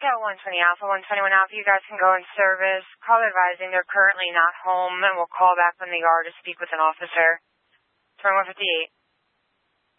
SoCal 120 Alpha, 121 Alpha, you guys can go in service. Call advising they're currently not home, and we'll call back when they are to speak with an officer. 2158.